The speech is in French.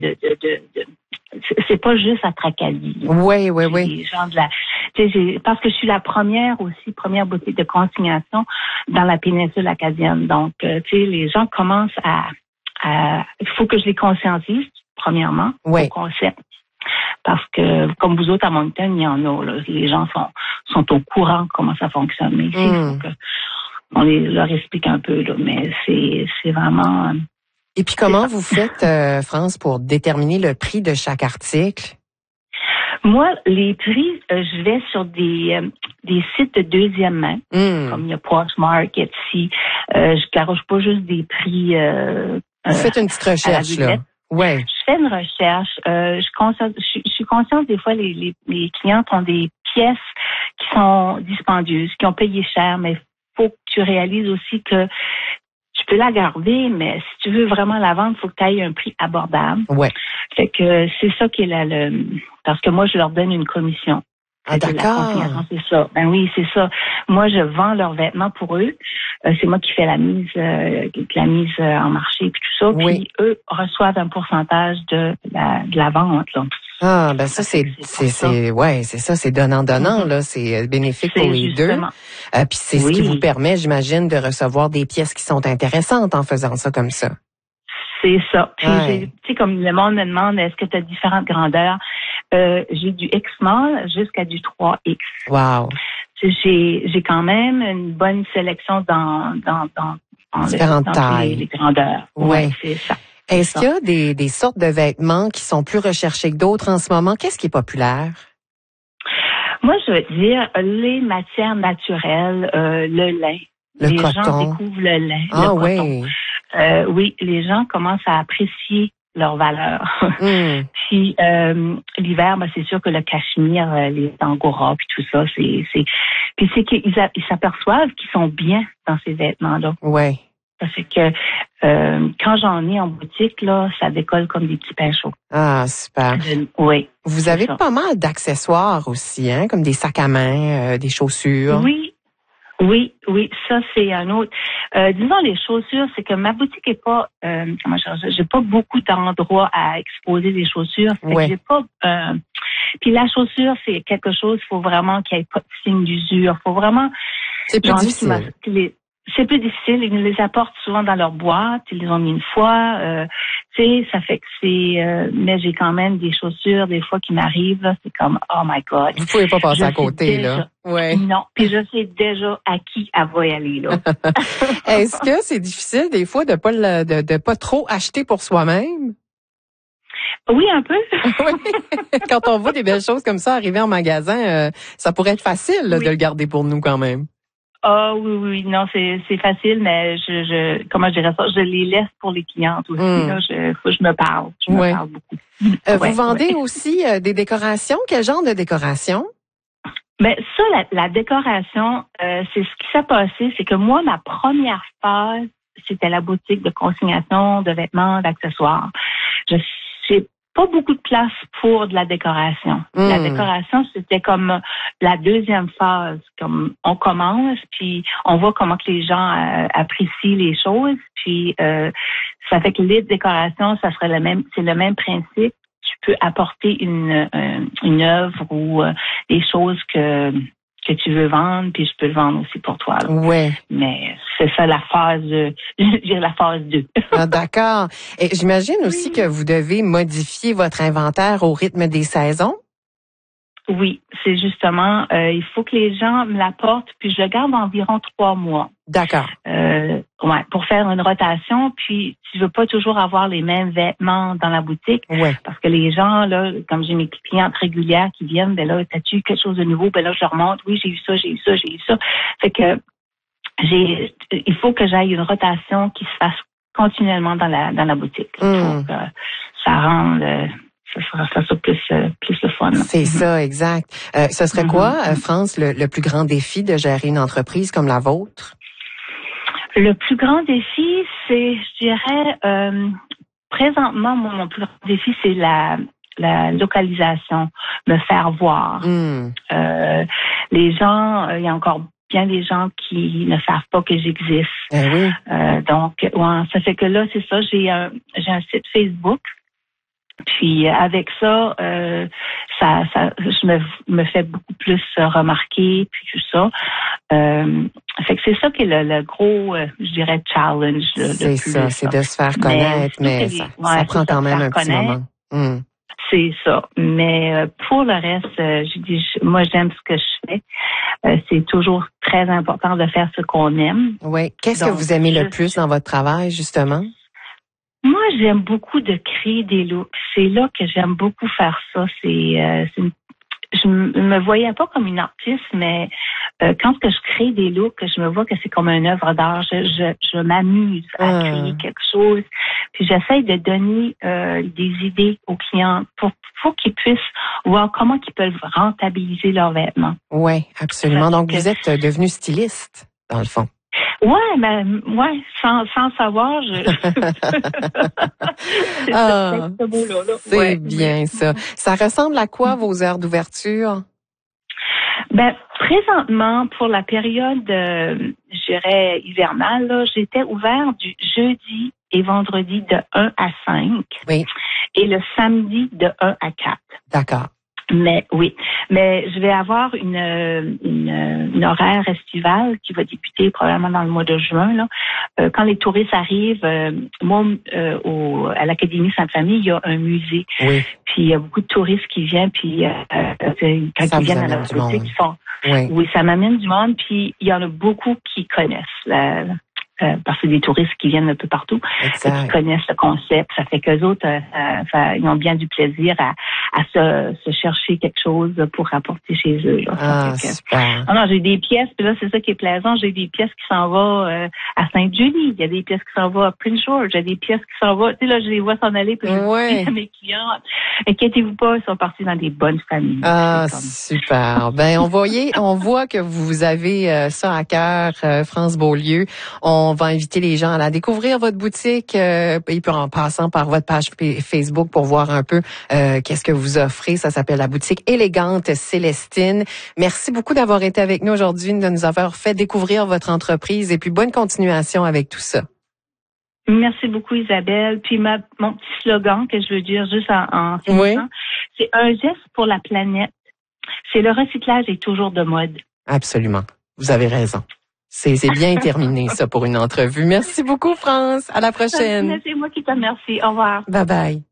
c'est pas juste à Tracadie. Oui. Les gens parce que je suis la première boutique de consignation dans la péninsule acadienne. Donc, les gens commencent il faut que je les conscientise, premièrement, au concept. Parce que, comme vous autres à Moncton, il y en a, là. Les gens sont au courant de comment ça fonctionne. Mais ici, il faut qu'on leur explique un peu, là. Mais c'est vraiment... Et puis, comment vous faites, France, pour déterminer le prix de chaque article? Moi, les prix, je vais sur des sites de deuxième main, comme il y a Poshmark, Etsy. Je garoche pas juste des prix. Vous faites une petite recherche, là. Ouais. Je fais une recherche. Je suis consciente des fois les clients ont des pièces qui sont dispendieuses, qui ont payé cher, mais faut que tu réalises aussi que tu peux la garder, mais si tu veux vraiment la vendre, il faut que tu ailles un prix abordable. Ouais. Fait que c'est ça qui est parce que moi, je leur donne une commission. Ah, d'accord. C'est ça. Ben oui, c'est ça. Moi, je vends leurs vêtements pour eux. C'est moi qui fais la mise en marché puis tout ça. Oui. Puis eux reçoivent un pourcentage de la vente, là. Ah, ben ça, c'est ça, c'est donnant-donnant, là. C'est bénéfique pour les deux. Puis c'est ce qui vous permet, j'imagine, de recevoir des pièces qui sont intéressantes en faisant ça comme ça. C'est ça. Puis tu sais, comme le monde me demande, est-ce que tu as différentes grandeurs? J'ai du X-Small jusqu'à du 3X. Wow. J'ai quand même une bonne sélection dans différentes tailles. Les grandeurs. Ouais, c'est ça. Est-ce qu'il y a des sortes de vêtements qui sont plus recherchés que d'autres en ce moment? Qu'est-ce qui est populaire? Moi, je veux dire, les matières naturelles, le lin. Les coton. gens découvrent le lin, le coton. Oui, les gens commencent à apprécier leur valeur. Puis l'hiver, c'est sûr que le cachemire, les angora, puis tout ça, puis c'est qu'ils s'aperçoivent qu'ils sont bien dans ces vêtements-là. Ouais. Parce que quand j'en ai en boutique, là, ça décolle comme des petits pains chauds. Ah, super. Oui. Vous avez pas mal d'accessoires aussi, hein, comme des sacs à main, des chaussures. Oui, ça c'est un autre. Disons les chaussures, c'est que ma boutique est pas, j'ai pas beaucoup d'endroits à exposer des chaussures. J'ai pas. Puis la chaussure, c'est quelque chose. Il faut vraiment qu'il n'y ait pas de signe d'usure. Faut vraiment. C'est plus difficile. C'est plus difficile. Ils nous les apportent souvent dans leur boîte. Ils les ont mis une fois. Tu sais, ça fait que c'est... mais j'ai quand même des chaussures, des fois, qui m'arrivent. Là, c'est comme, oh my God. Vous pouvez pas passer à côté, là. Ouais. Non. Puis je sais déjà à qui elle va y aller, là. Est-ce que c'est difficile, des fois, de pas trop acheter pour soi-même? Oui, un peu. Oui. Quand on voit des belles choses comme ça arriver en magasin, ça pourrait être facile là, de le garder pour nous quand même. Ah oui, non, c'est facile, mais comment je dirais ça, je les laisse pour les clientes aussi. Là, faut que je me parle. Je me parle beaucoup. Vous vendez aussi des décorations. Quel genre de décoration? Ben ça, la décoration, c'est ce qui s'est passé, c'est que moi, ma première phase, c'était la boutique de consignation de vêtements, d'accessoires. J'ai pas beaucoup de place pour de la décoration. La décoration, c'était comme la deuxième phase. Comme on commence, puis on voit comment que les gens apprécient les choses. Puis ça fait que les décorations, ça serait c'est le même principe. Tu peux apporter une œuvre ou des choses que tu veux vendre, puis je peux le vendre aussi pour toi. Là. Ouais. Mais c'est ça la phase, je dirais la phase 2. Ah, d'accord. Et j'imagine aussi que vous devez modifier votre inventaire au rythme des saisons. Oui, c'est justement, il faut que les gens me l'apportent, puis je le garde environ 3 mois. D'accord. Pour faire une rotation, puis tu veux pas toujours avoir les mêmes vêtements dans la boutique, parce que les gens, là, comme j'ai mes clientes régulières qui viennent, ben là, t'as-tu quelque chose de nouveau? Ben là, je leur montre, oui, j'ai eu ça. Fait que il faut que j'aille une rotation qui se fasse continuellement dans la boutique. Pour que ça rende... ça sera plus le fun. C'est ça, exact. Ce serait quoi, France, le plus grand défi de gérer une entreprise comme la vôtre? Le plus grand défi, c'est, je dirais, présentement, mon plus grand défi, c'est la localisation, me faire voir. Les gens, il y a encore bien des gens qui ne savent pas que j'existe. Donc, ça fait que là, c'est ça, j'ai un site Facebook. Puis avec ça, je me fais beaucoup plus remarquer, puis tout ça. Fait que c'est ça qui est le gros, je dirais, challenge. C'est ça, c'est de se faire connaître, mais ça prend quand même un petit moment. C'est ça. Mais pour le reste, moi, j'aime ce que je fais. C'est toujours très important de faire ce qu'on aime. Oui. Qu'est-ce que vous aimez le plus dans votre travail, justement? Moi, j'aime beaucoup de créer des looks. C'est là que j'aime beaucoup faire ça. Je me voyais pas comme une artiste, mais quand que je crée des looks, je me vois que c'est comme une œuvre d'art. Je m'amuse à créer quelque chose. Puis j'essaie de donner des idées aux clients pour qu'ils puissent voir comment ils peuvent rentabiliser leurs vêtements. Oui, absolument. Donc vous êtes devenu styliste, dans le fond. Ouais, sans savoir, c'est bien ça. Ça ressemble à quoi vos heures d'ouverture? Présentement, pour la période, je dirais hivernale, là, j'étais ouvert du jeudi et vendredi de 1 à 5. Oui. Et le samedi de 1 à 4. D'accord. Mais je vais avoir une horaire estivale qui va débuter probablement dans le mois de juin. Là. Quand les touristes arrivent, moi, à l'Académie Sainte-Famille, il y a un musée. Oui. Puis il y a beaucoup de touristes qui viennent, puis quand ils viennent à la boutique, ils font. Oui, ça m'amène du monde, puis il y en a beaucoup qui connaissent parce que des touristes qui viennent un peu partout, qui connaissent le concept. Ça fait qu'eux autres, ils ont bien du plaisir à se chercher quelque chose pour rapporter chez eux. Là. Super. Non, j'ai des pièces, puis là, c'est ça qui est plaisant. J'ai des pièces qui s'en vont à Sainte-Julie. Il y a des pièces qui s'en vont à Prince George. Il y a des pièces qui s'en vont. Tu sais, là, je les vois s'en aller, puis je dis à mes clients, inquiétez-vous pas, ils sont partis dans des bonnes familles. Super. On voit que vous avez ça à cœur, France Beaulieu. On va inviter les gens à la découvrir, votre boutique, et puis en passant par votre page Facebook pour voir un peu qu'est-ce que vous offrez. Ça s'appelle la boutique Élégante Célestine. Merci beaucoup d'avoir été avec nous aujourd'hui, de nous avoir fait découvrir votre entreprise et puis bonne continuation avec tout ça. Merci beaucoup, Isabelle. Puis mon petit slogan que je veux dire juste en finissant, c'est un geste pour la planète. C'est le recyclage est toujours de mode. Absolument. Vous avez raison. C'est bien terminé, ça, pour une entrevue. Merci beaucoup, France. À la prochaine. C'est moi qui te remercie. Au revoir. Bye bye.